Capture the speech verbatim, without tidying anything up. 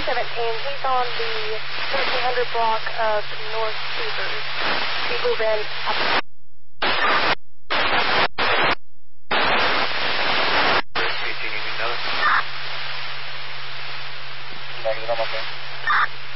three seventeen, he's on the thirteen hundred block of North Cedars. People ran up. eighteen, you need another? Negative, I'm okay.